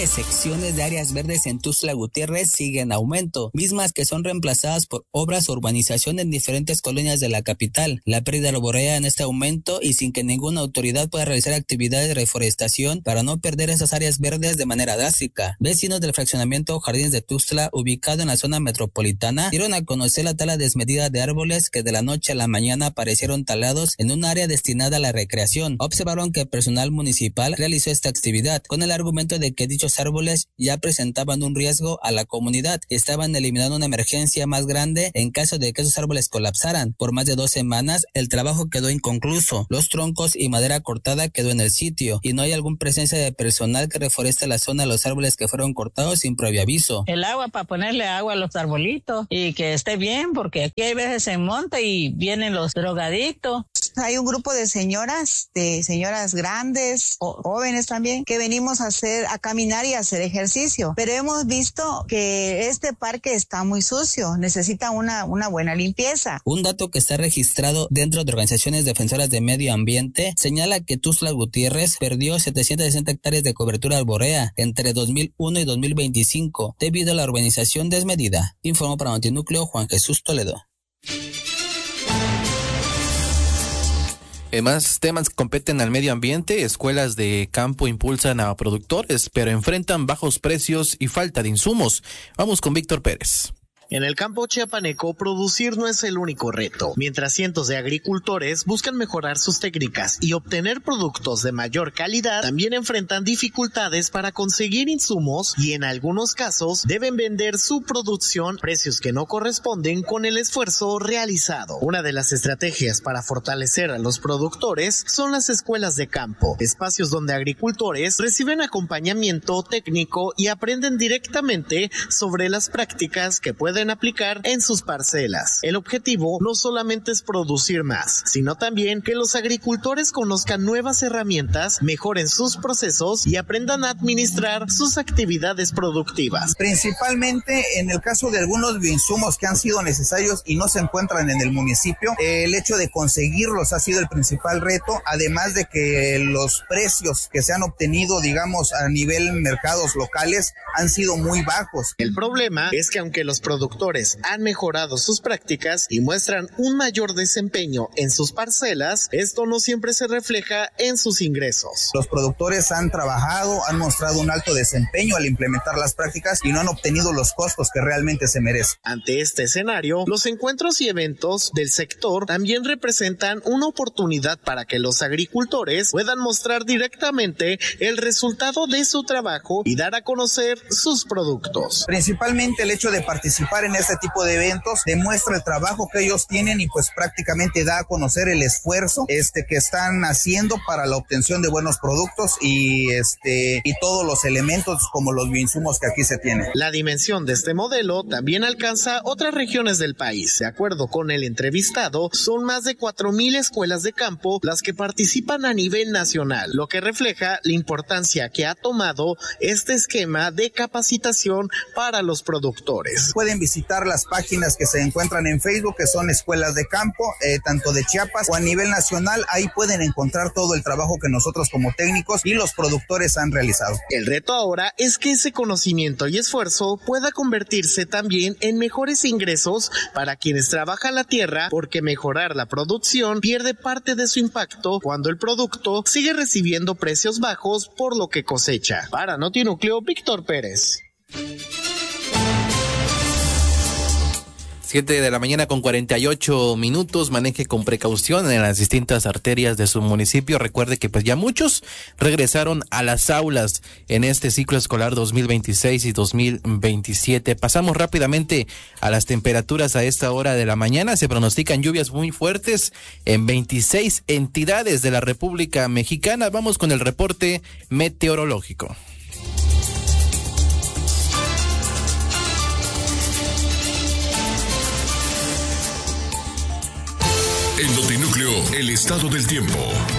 de secciones de áreas verdes en Tuxtla Gutiérrez sigue en aumento, mismas que son reemplazadas por obras o urbanización en diferentes colonias de la capital. La pérdida arborea en este aumento y sin que ninguna autoridad pueda realizar actividades de reforestación para no perder esas áreas verdes de manera drástica. Vecinos del fraccionamiento Jardines de Tuxtla, ubicado en la zona metropolitana, dieron a conocer la tala desmedida de árboles que de la noche a la mañana aparecieron talados en un área destinada a la recreación. Observaron que el personal municipal realizó esta actividad con el argumento de que dichos árboles ya presentaban un riesgo a la comunidad y estaban eliminando una emergencia más grande en caso de que esos árboles colapsaran. Por más de 2 semanas, el trabajo quedó inconcluso. Los troncos y madera cortada quedó en el sitio y no hay alguna presencia de personal que reforeste la zona de los árboles que fueron cortados sin previo aviso. El agua, para ponerle agua a los arbolitos y que esté bien, porque aquí hay veces se monta y vienen los drogadictos. Hay un grupo de señoras grandes o jóvenes también que venimos a caminar y a hacer ejercicio, pero hemos visto que este parque está muy sucio, necesita una buena limpieza. Un dato que está registrado dentro de organizaciones defensoras de medio ambiente señala que Tuxtla Gutiérrez perdió 760 hectáreas de cobertura arborea entre 2001 y 2025 debido a la urbanización desmedida. Informó para Notinúcleo Juan Jesús Toledo. En más temas que competen al medio ambiente, escuelas de campo impulsan a productores, pero enfrentan bajos precios y falta de insumos. Vamos con Víctor Pérez. En el campo chiapaneco, producir no es el único reto. Mientras cientos de agricultores buscan mejorar sus técnicas y obtener productos de mayor calidad, también enfrentan dificultades para conseguir insumos y en algunos casos deben vender su producción a precios que no corresponden con el esfuerzo realizado. Una de las estrategias para fortalecer a los productores son las escuelas de campo, espacios donde agricultores reciben acompañamiento técnico y aprenden directamente sobre las prácticas que pueden aplicar en sus parcelas. El objetivo no solamente es producir más, sino también que los agricultores conozcan nuevas herramientas, mejoren sus procesos y aprendan a administrar sus actividades productivas. Principalmente en el caso de algunos insumos que han sido necesarios y no se encuentran en el municipio, el hecho de conseguirlos ha sido el principal reto, además de que los precios que se han obtenido, digamos, a nivel mercados locales han sido muy bajos. El problema es que aunque los productores han mejorado sus prácticas y muestran un mayor desempeño en sus parcelas, esto no siempre se refleja en sus ingresos. Los productores han trabajado, han mostrado un alto desempeño al implementar las prácticas y no han obtenido los costos que realmente se merecen. Ante este escenario, los encuentros y eventos del sector también representan una oportunidad para que los agricultores puedan mostrar directamente el resultado de su trabajo y dar a conocer sus productos. Principalmente el hecho de participar en este tipo de eventos demuestra el trabajo que ellos tienen y pues prácticamente da a conocer el esfuerzo que están haciendo para la obtención de buenos productos y todos los elementos como los bioinsumos que aquí se tienen. La dimensión de este modelo también alcanza otras regiones del país. De acuerdo con el entrevistado, son más de 4,000 escuelas de campo las que participan a nivel nacional, lo que refleja la importancia que ha tomado este esquema de capacitación para los productores. Pueden visitar las páginas que se encuentran en Facebook, que son escuelas de campo, tanto de Chiapas o a nivel nacional. Ahí pueden encontrar todo el trabajo que nosotros como técnicos y los productores han realizado. El reto ahora es que ese conocimiento y esfuerzo pueda convertirse también en mejores ingresos para quienes trabajan la tierra, porque mejorar la producción pierde parte de su impacto cuando el producto sigue recibiendo precios bajos por lo que cosecha. Para Notinúcleo, Víctor Pérez. 7:48 a.m. Maneje con precaución en las distintas arterias de su municipio. Recuerde que pues ya muchos regresaron a las aulas en este ciclo escolar 2026 y 2027. Pasamos rápidamente a las temperaturas a esta hora de la mañana. Se pronostican lluvias muy fuertes en 26 entidades de la República Mexicana. Vamos con el reporte meteorológico. En Notinúcleo, el estado del tiempo.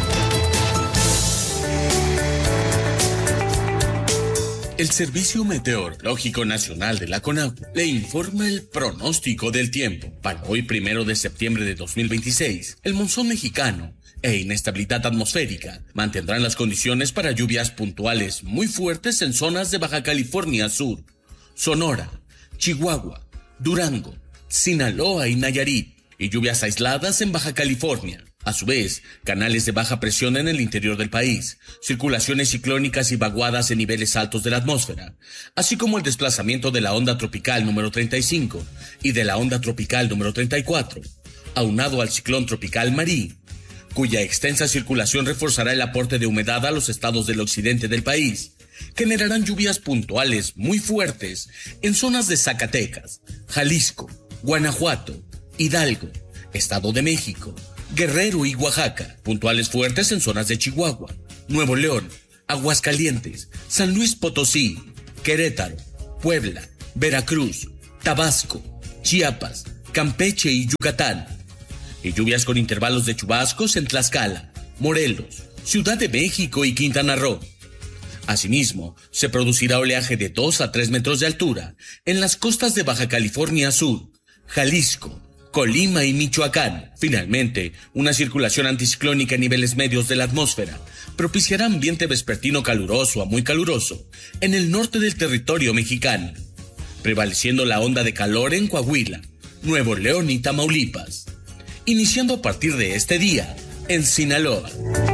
El Servicio Meteorológico Nacional de la CONAGUA le informa el pronóstico del tiempo. Para hoy, 1 de septiembre de 2026, el monzón mexicano e inestabilidad atmosférica mantendrán las condiciones para lluvias puntuales muy fuertes en zonas de Baja California Sur, Sonora, Chihuahua, Durango, Sinaloa y Nayarit, y lluvias aisladas en Baja California. A su vez, canales de baja presión en el interior del país, circulaciones ciclónicas y vaguadas en niveles altos de la atmósfera, así como el desplazamiento de la onda tropical número 35 y de la onda tropical número 34, aunado al ciclón tropical Marí, cuya extensa circulación reforzará el aporte de humedad a los estados del occidente del país, generarán lluvias puntuales muy fuertes en zonas de Zacatecas, Jalisco, Guanajuato, Hidalgo, Estado de México, Guerrero y Oaxaca, puntuales fuertes en zonas de Chihuahua, Nuevo León, Aguascalientes, San Luis Potosí, Querétaro, Puebla, Veracruz, Tabasco, Chiapas, Campeche y Yucatán, y lluvias con intervalos de chubascos en Tlaxcala, Morelos, Ciudad de México y Quintana Roo. Asimismo, se producirá oleaje de 2 a 3 metros de altura en las costas de Baja California Sur, Jalisco, Colima y Michoacán. Finalmente, una circulación anticiclónica en niveles medios de la atmósfera propiciará ambiente vespertino caluroso a muy caluroso en el norte del territorio mexicano, prevaleciendo la onda de calor en Coahuila, Nuevo León y Tamaulipas, iniciando a partir de este día en Sinaloa.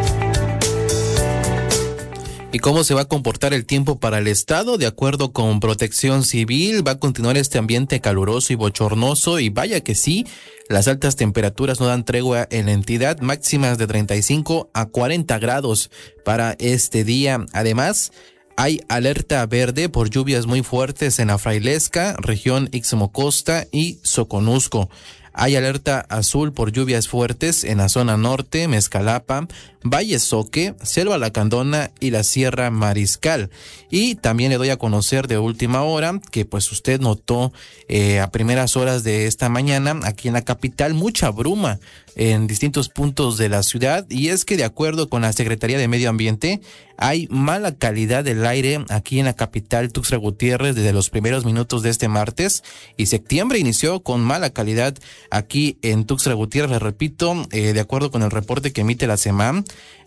¿Y cómo se va a comportar el tiempo para el estado? De acuerdo con Protección Civil, va a continuar este ambiente caluroso y bochornoso, y vaya que sí, las altas temperaturas no dan tregua en la entidad, máximas de 35 a 40 grados para este día. Además, hay alerta verde por lluvias muy fuertes en la Frailesca, región Ixmocosta y Soconusco. Hay alerta azul por lluvias fuertes en la zona norte, Mezcalapa, Valle Soque, Selva Lacandona y la Sierra Mariscal. Y también le doy a conocer de última hora que pues usted notó a primeras horas de esta mañana aquí en la capital mucha bruma en distintos puntos de la ciudad, y es que de acuerdo con la Secretaría de Medio Ambiente hay mala calidad del aire aquí en la capital Tuxtla Gutiérrez desde los primeros minutos de este martes, y septiembre inició con mala calidad aquí en Tuxtla Gutiérrez. Les repito, de acuerdo con el reporte que emite la SEMAM,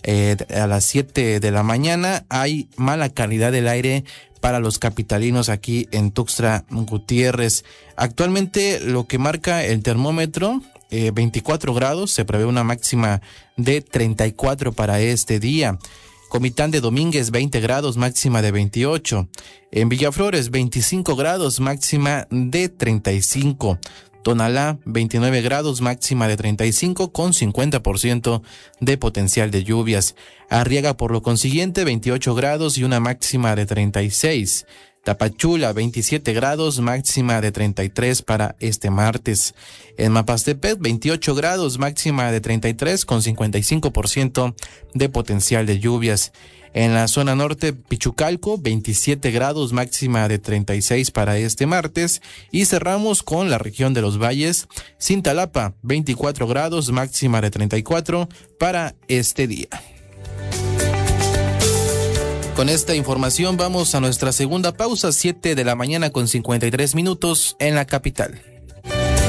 a las 7 de la mañana hay mala calidad del aire para los capitalinos aquí en Tuxtla Gutiérrez. Actualmente lo que marca el termómetro, 24 grados, se prevé una máxima de 34 para este día. Comitán de Domínguez, 20 grados, máxima de 28. En Villaflores, 25 grados, máxima de 35. Tonalá, 29 grados, máxima de 35, con 50% de potencial de lluvias. Arriaga, por lo consiguiente, 28 grados y una máxima de 36. Tapachula, 27 grados, máxima de 33 para este martes. En Mapastepec, 28 grados, máxima de 33, con 55% de potencial de lluvias. En la zona norte, Pichucalco, 27 grados, máxima de 36 para este martes. Y cerramos con la región de los valles. Cintalapa, 24 grados, máxima de 34 para este día. Con esta información vamos a nuestra segunda pausa, 7 de la mañana con 53 minutos en la capital.